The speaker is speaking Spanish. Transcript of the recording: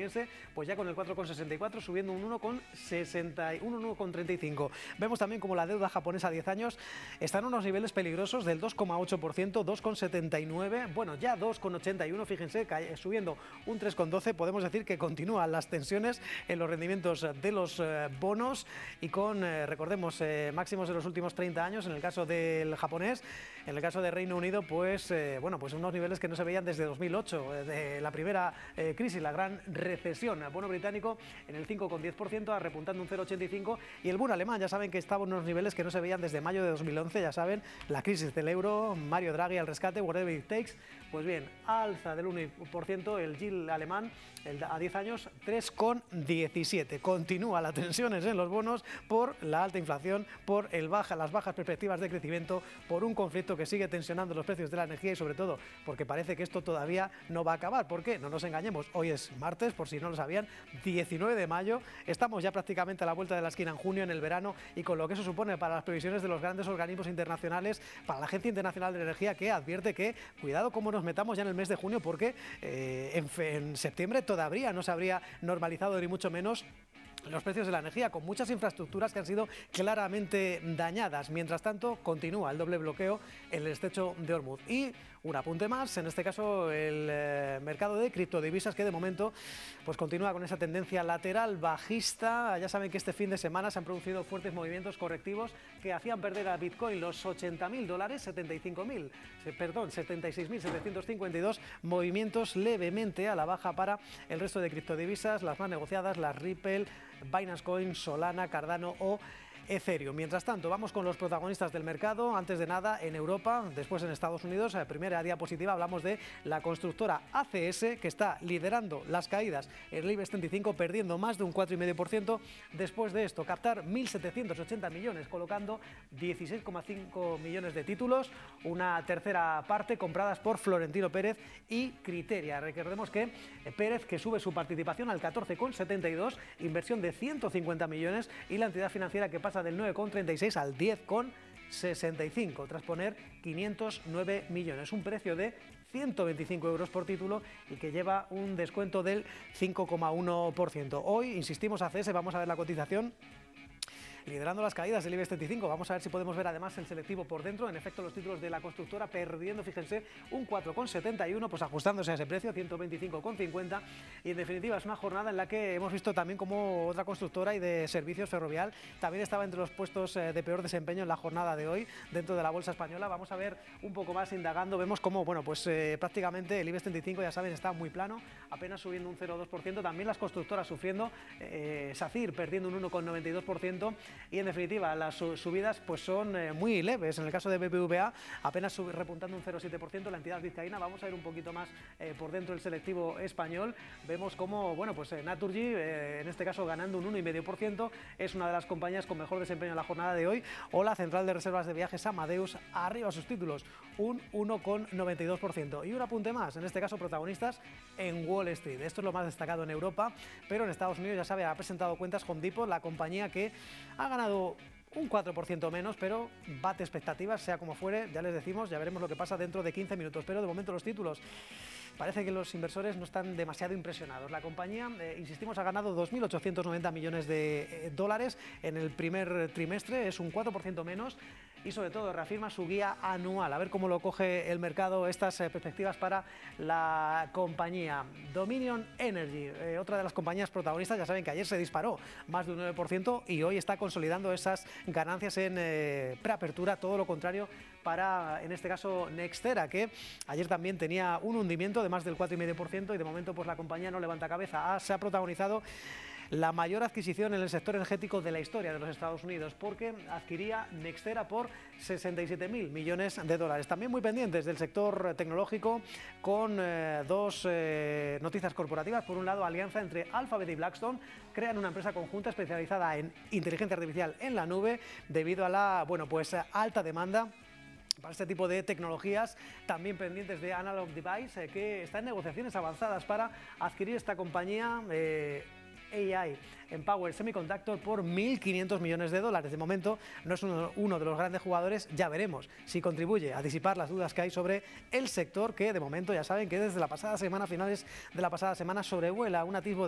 fíjense, pues ya con el 4,64, subiendo un 1,35. Vemos también como la deuda japonesa a 10 años está en unos niveles peligrosos del 2,8%, 2,79, bueno, ya 2,81, fíjense, subiendo un 3,12. Podemos decir que continúan las tensiones en los rendimientos de los bonos y con, recordemos, máximos de los últimos 30 años en el caso del japonés. En el caso de Reino Unido, pues, bueno, pues unos niveles que no se veían desde 2008, de la primera crisis, la gran recesión. El bono británico en el 5,10%, repuntando un 0,85, y el bono alemán, ya saben que estaba en unos niveles que no se veían desde mayo de 2011, ya saben, la crisis del euro, Mario Draghi al rescate, whatever it takes. Pues bien, alza del 1%, el yield alemán a 10 años 3,17. Continúa las tensiones en los bonos por la alta inflación, por las bajas perspectivas de crecimiento, por un conflicto que sigue tensionando los precios de la energía y sobre todo porque parece que esto todavía no va a acabar. ¿Por qué? No nos engañemos, hoy es martes, por si no lo sabían, 19 de mayo, estamos ya prácticamente a la vuelta de la esquina en junio, en el verano, y con lo que eso supone para las previsiones de los grandes organismos internacionales, para la Agencia Internacional de Energía, que advierte que cuidado cómo nos metamos ya en el mes de junio, porque en septiembre todavía no se habría normalizado ni mucho menos los precios de la energía, con muchas infraestructuras que han sido claramente dañadas. Mientras tanto, continúa el doble bloqueo en el estrecho de Hormuz. Y un apunte más, en este caso el mercado de criptodivisas, que de momento pues continúa con esa tendencia lateral bajista. Ya saben que este fin de semana se han producido fuertes movimientos correctivos que hacían perder a Bitcoin los $80.000, 76.752, movimientos levemente a la baja para el resto de criptodivisas, las más negociadas, las Ripple, Binance Coin, Solana, Cardano o Ethereum. Mientras tanto, vamos con los protagonistas del mercado. Antes de nada, en Europa, después en Estados Unidos. Primera diapositiva, hablamos de la constructora ACS, que está liderando las caídas en el IBEX 35, perdiendo más de un 4,5%. Después de esto, captar 1.780 millones, colocando 16,5 millones de títulos, una tercera parte compradas por Florentino Pérez y Criteria. Recordemos que Pérez, que sube su participación al 14,72, inversión de 150 millones, y la entidad financiera que pasa del 9,36 al 10,65, tras poner 509 millones, un precio de 125 euros por título y que lleva un descuento del 5,1%. Hoy, insistimos, ACS, vamos a ver la cotización liderando las caídas del IBEX 35. Vamos a ver si podemos ver además el selectivo por dentro. En efecto, los títulos de la constructora perdiendo, fíjense, un 4,71, pues ajustándose a ese precio, 125,50. Y en definitiva es una jornada en la que hemos visto también como otra constructora y de servicios, Ferrovial, también estaba entre los puestos de peor desempeño en la jornada de hoy dentro de la bolsa española. Vamos a ver un poco más indagando. Vemos como, bueno, pues prácticamente el IBEX 35, ya saben, está muy plano, apenas subiendo un 0,2%. También las constructoras sufriendo, SACIR perdiendo un 1,92%. Y en definitiva las subidas pues son muy leves. En el caso de BBVA apenas repuntando un 0,7%, la entidad vizcaína. Vamos a ver un poquito más por dentro el selectivo español. Vemos como, bueno, pues Naturgy, en este caso ganando un 1,5%, es una de las compañías con mejor desempeño en la jornada de hoy. O la central de reservas de viajes Amadeus, arriba sus títulos, un 1,92%. Y un apunte más, en este caso protagonistas en Wall Street. Esto es lo más destacado en Europa, pero en Estados Unidos, ya sabe, ha presentado cuentas Home Depot, la compañía que ha ganado un 4% menos, pero bate expectativas, sea como fuere. Ya les decimos, ya veremos lo que pasa dentro de 15 minutos. Pero de momento los títulos, parece que los inversores no están demasiado impresionados. La compañía, insistimos, ha ganado 2.890 millones de dólares en el primer trimestre, es un 4% menos, y sobre todo reafirma su guía anual. A ver cómo lo coge el mercado, estas perspectivas para la compañía. Dominion Energy, otra de las compañías protagonistas, ya saben que ayer se disparó más de un 9% y hoy está consolidando esas ganancias en preapertura, todo lo contrario para, en este caso, NextEra, que ayer también tenía un hundimiento de más del 4,5% y de momento pues la compañía no levanta cabeza. Se ha protagonizado la mayor adquisición en el sector energético de la historia de los Estados Unidos, porque adquiría NextEra por 67.000 millones de dólares. También muy pendientes del sector tecnológico, con dos noticias corporativas. Por un lado, alianza entre Alphabet y Blackstone, crean una empresa conjunta especializada en inteligencia artificial en la nube, debido a la, bueno, pues alta demanda para este tipo de tecnologías. También pendientes de Analog Device, que está en negociaciones avanzadas para adquirir esta compañía AI Empower Semiconductor por 1.500 millones de dólares. De momento no es uno de los grandes jugadores. Ya veremos si contribuye a disipar las dudas que hay sobre el sector, que de momento ya saben que desde la pasada semana, finales de la pasada semana, sobrevuela un atisbo